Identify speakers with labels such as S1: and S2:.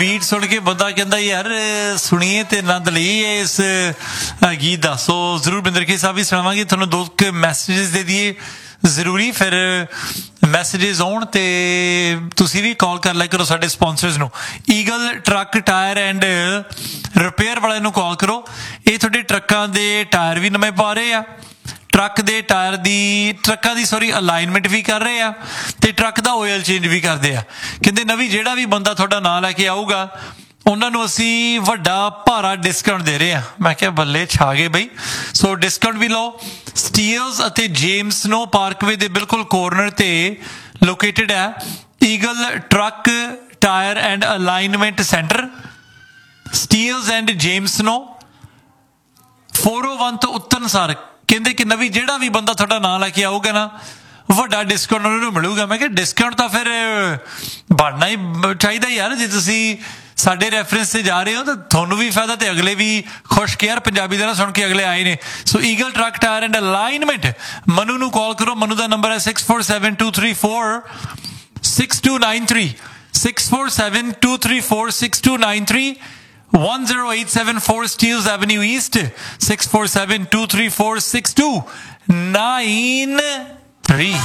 S1: Beat सुन के बंदा कहता यार सुनिए तो आनंद लईए इस गीत का। सो जरूर बिंदर के साहब भी सुनावांगे थोड़ा दो मैसेजेस दे दिए जरूरी, फिर मैसेजेस आउण ते तुसी भी कॉल कर लिया करो साडे स्पॉन्सर्स नूं। Eagle truck tyre and repair वाले नूं कॉल करो, ये तुहाडे ट्रक्कां दे टायर भी नवें पा रहे आ, ट्रक दे टायर ट्रक्कां दी सॉरी अलाइनमेंट भी कर रहे आ ते ट्रक दा ऑयल चेंज भी करदे आ। कहंदे नवी जिहड़ा भी बंदा तुहाडा नाम लैके आऊगा उन्होंने असी वड्डा भारा डिस्काउंट दे रहे हैं। मैं क्या बल्ले छा गए बई। सो डिस्काउंट भी लो। स्टील्स अते जेम्स नो पार्कवे दे बिल्कुल कॉर्नर ते लोकेटेड है eagle truck tyre and alignment centre, steels and James no 401 तो उत्तन सार। कहते कि नवी जिहड़ा भी बंदा थोड़ा नाम लैके आऊगा ना ਵੱਡਾ ਡਿਸਕਾਊਂਟ ਉਹਨਾਂ ਨੂੰ ਮਿਲੂਗਾ। ਮੈਂ ਕਿਹਾ ਡਿਸਕਾਊਂਟ ਤਾਂ ਫਿਰ ਬਣਨਾ ਹੀ ਚਾਹੀਦਾ ਯਾਰ, ਜੇ ਤੁਸੀਂ ਸਾਡੇ ਰੈਫਰੈਂਸ ਤੇ ਜਾ ਰਹੇ ਹੋ ਤਾਂ ਤੁਹਾਨੂੰ ਵੀ ਫਾਇਦਾ ਤੇ ਅਗਲੇ ਵੀ ਖੁਸ਼ ਕਿ ਯਾਰ ਪੰਜਾਬੀ ਦਾ ਨਾ ਸੁਣ ਕੇ ਅਗਲੇ ਆਏ ਨੇ। ਸੋ eagle truck tyre and alignment Manu ਨੂੰ ਕਾਲ ਕਰੋ। ਮਨੂ ਦਾ ਨੰਬਰ ਹੈ 6472346293 6472346293 10874 Steeles Avenue East 6472346293